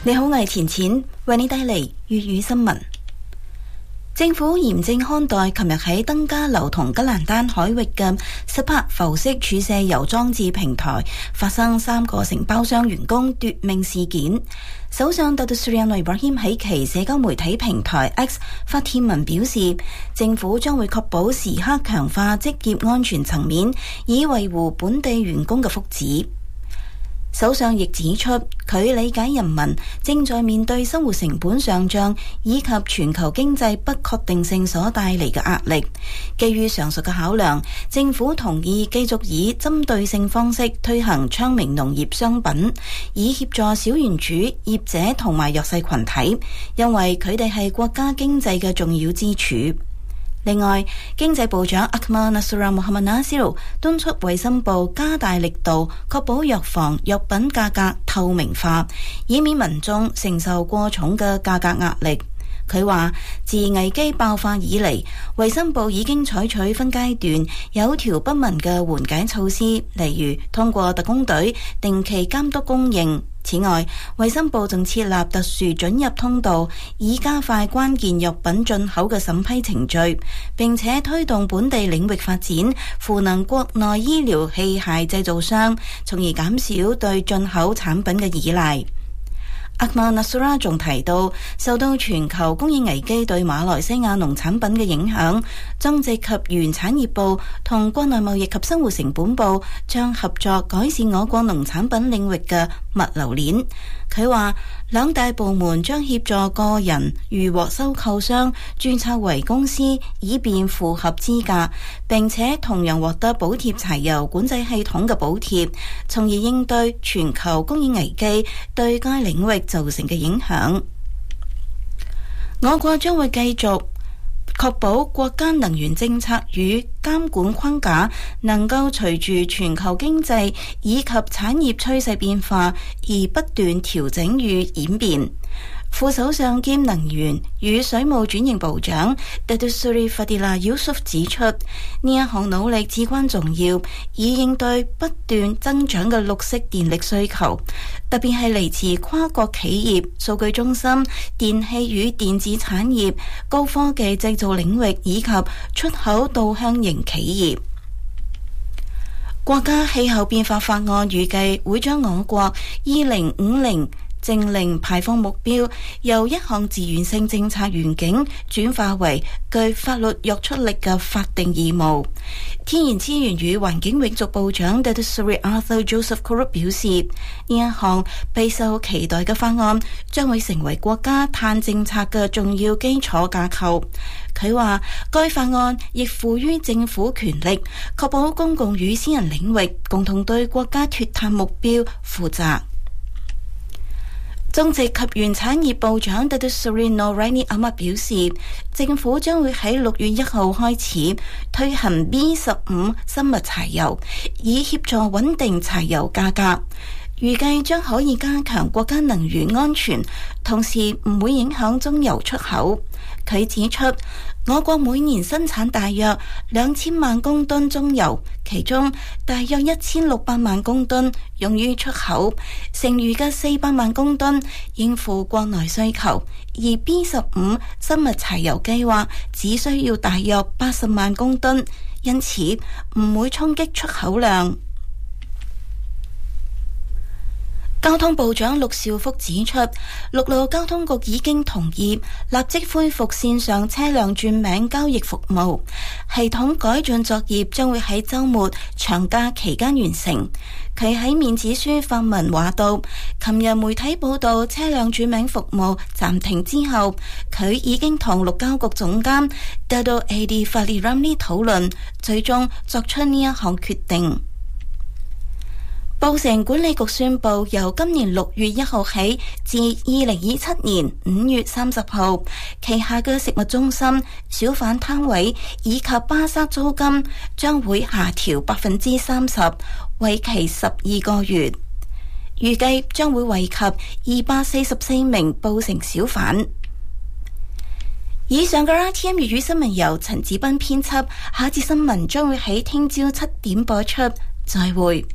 你好，我係田淺，為你帶嚟粵語新聞。政府嚴正看待琴日喺登嘉樓同吉蘭丹海域嘅18浮式儲卸油裝置平台發生3個承包商員工奪命事件。首相Datuk Seri Anwar Ibrahim喺其社交媒體平台 X 發帖文表示，政府將會確保時刻強化職業安全層面，以維護本地員工嘅福祉。首相亦指出，佢理解人民正在面對生活成本上漲以及全球經濟不確定性所帶嚟嘅壓力。基於上述嘅考量，政府同意繼續以針對性方式推行昌明農業商品，以協助小園主、業者同埋弱勢群體，因為佢哋係國家經濟嘅重要支柱。另外，經濟部長 Akmal Nasrullah Mohamad Nasir 敦促衛生部加大力度，確保藥房藥品價格透明化，以免民眾承受過重嘅價格壓力。佢話，自危機爆發以嚟，衛生部已經採取分階段、有條不紊嘅緩解措施，例如通過特工隊定期監督供應。此外，衛生部仲設立特殊准入通道，以加快關鍵藥品進口嘅審批程序，並且推動本地領域發展，賦能國內醫療器械製造商，從而減少對進口產品嘅依賴。Akmal Nasrullah 仲提到，受到全球供應危機對馬來西亞農產品嘅影響，種植及園產業部同國內貿易及生活成本部將合作改善我國農產品領域嘅物流鏈。佢話，兩大部門將協助個人如獲收購商註冊為公司，以便符合資格，並且同樣獲得補貼柴油管制系統嘅補貼，從而應對全球供應危機對該領域造成嘅影響。我國將會繼續確保國家能源政策與監管框架能夠隨住全球經濟以及產業趨勢變化而不斷調整與演變。副首相兼能源與水務轉型部長 Datuk Seri Fadilah Yusof 指出，呢一項努力至關重要，以應對不斷增長嘅綠色電力需求，特別係嚟自跨國企業、數據中心、電器與電子產業、高科技製造領域以及出口導向型企業。國家氣候變化法案預計會將我國2050淨零排放目標由一項自願性政策願景轉化為具法律約束力嘅法定義務。天然資源與環境永續部長 Datuk Seri Arthur Joseph Korup 表示，呢一項備受期待嘅法案將會成為國家碳政策嘅重要基礎架構。佢話，該法案亦賦予政府權力，確保公共與私人領域共同對國家脫碳目標負責。種植及園產業部長 Datuk Seri Noraini Ahmad 表示，政府將會喺6月1號開始推行 B15 生物柴油，以協助穩定柴油價格。預計將可以加強國家能源安全，同時唔會影響中油出口。佢指出，我國每年生產大約2000萬公噸中油，其中大約1600萬公噸用於出口，剩餘嘅400萬公噸應付國內需求。而 B15 生物柴油計劃只需要大約80萬公噸，因此唔會衝擊出口量。交通部長陸兆福指出，陸路交通局已經同意立即恢復線上車輛轉名交易服務，系統改進作業將會喺週末長假期間完成。佢喺面子書發文話到，琴日媒體報道車輛轉名服務暫停之後，佢已經同陸交局總監 Dato' Adi Fali Ramli 討論，最終作出呢一項決定。布城管理局宣布，由今年6月1號起至2027年5月30號，旗下嘅食物中心、小販攤位以及巴剎租金將會下調30%，為期12個月。預計將會惠及244名布城小販。以上嘅 RTM 粵語新聞由陳子斌編輯，下節新聞將會喺聽朝7點播出。再會。